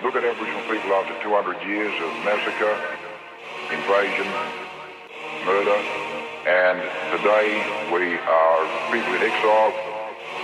Look at Aboriginal people after 200 years of massacre, invasion, murder, and today we are people in exile.